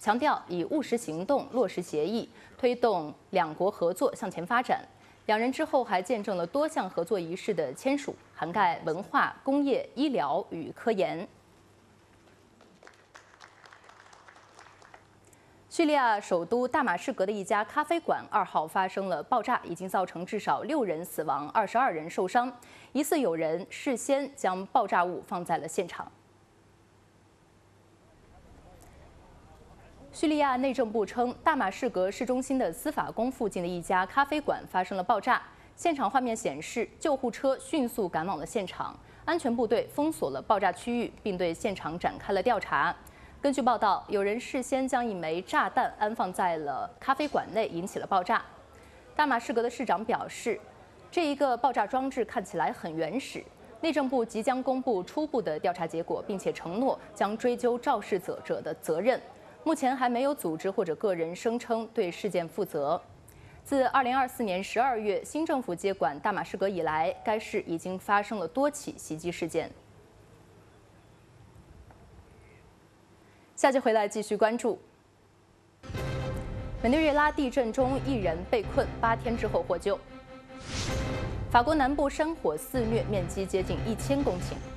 强调以务实行动落实协议，推动两国合作向前发展。两人之后还见证了多项合作仪式的签署，涵盖文化、工业、医疗与科研。叙利亚首都大马士革的一家咖啡馆2号发生了爆炸，已经造成至少6人死亡，22人受伤，疑似有人事先将爆炸物放在了现场。叙利亚内政部称，大马士革市中心的司法宫附近的一家咖啡馆发生了爆炸，现场画面显示，救护车迅速赶往了现场，安全部队封锁了爆炸区域，并对现场展开了调查。根据报道，有人事先将一枚炸弹安放在了咖啡馆内，引起了爆炸。大马士革的市长表示，这一个爆炸装置看起来很原始。内政部即将公布初步的调查结果，并且承诺将追究肇事者的责任。目前还没有组织或者个人声称对事件负责。自2024年12月新政府接管大马士革以来，该市已经发生了多起袭击事件。下集回来继续关注。委内瑞拉地震中1人被困8天之后获救。法国南部山火肆虐，面积接近1000公顷。